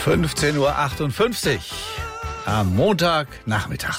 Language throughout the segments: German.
15:58 Uhr am Montagnachmittag.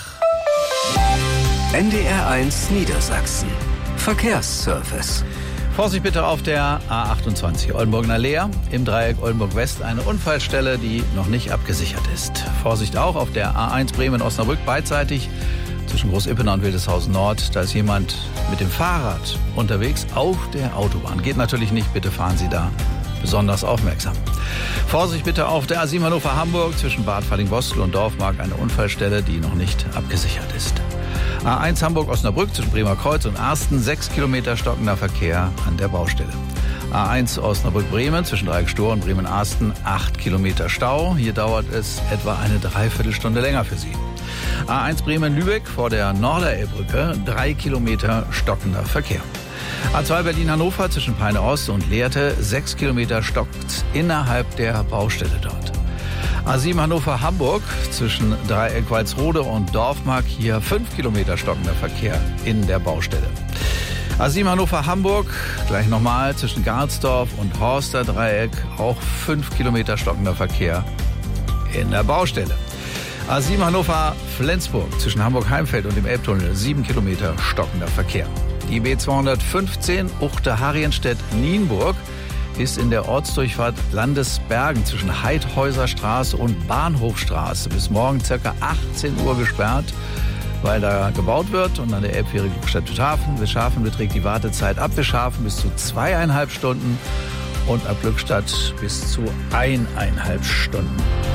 NDR1 Niedersachsen. Verkehrsservice. Vorsicht bitte auf der A28 Oldenburger Leer im Dreieck Oldenburg-West, eine Unfallstelle, die noch nicht abgesichert ist. Vorsicht auch auf der A1 Bremen-Osnabrück beidseitig zwischen Groß-Ippenau und Wildeshausen Nord. Da ist jemand mit dem Fahrrad unterwegs auf der Autobahn. Geht natürlich nicht, bitte fahren Sie da besonders aufmerksam. Vorsicht bitte auf der A7 Hannover-Hamburg zwischen Bad Falling-Bostel und Dorfmark, eine Unfallstelle, die noch nicht abgesichert ist. A1 Hamburg-Osnabrück zwischen Bremer Kreuz und Arsten, 6 Kilometer stockender Verkehr an der Baustelle. A1 Osnabrück-Bremen zwischen Dreieck-Stor und Bremen-Arsten, 8 Kilometer Stau. Hier dauert es etwa eine Dreiviertelstunde länger für Sie. A1 Bremen-Lübeck vor der Norderelbbrücke, 3 Kilometer stockender Verkehr. A2 Berlin-Hannover zwischen Peine-Ost und Lehrte, 6 Kilometer stockt innerhalb der Baustelle dort. A7 Hannover-Hamburg zwischen Dreieck Walsrode und Dorfmark, hier 5 Kilometer stockender Verkehr in der Baustelle. A7 Hannover-Hamburg, gleich nochmal zwischen Garzdorf und Horster Dreieck, auch 5 Kilometer stockender Verkehr in der Baustelle. A7 Hannover-Flensburg zwischen Hamburg-Heimfeld und dem Elbtunnel, 7 Kilometer stockender Verkehr. Die B215 Uchte-Harrienstedt-Nienburg ist in der Ortsdurchfahrt Landesbergen zwischen Heidhäuserstraße und Bahnhofstraße bis morgen ca. 18 Uhr gesperrt, weil da gebaut wird. Und an der Elbfähre Glückstadt-Wildhafen beträgt die Wartezeit ab Wildhafen bis zu 2,5 Stunden und ab Glückstadt bis zu 1,5 Stunden.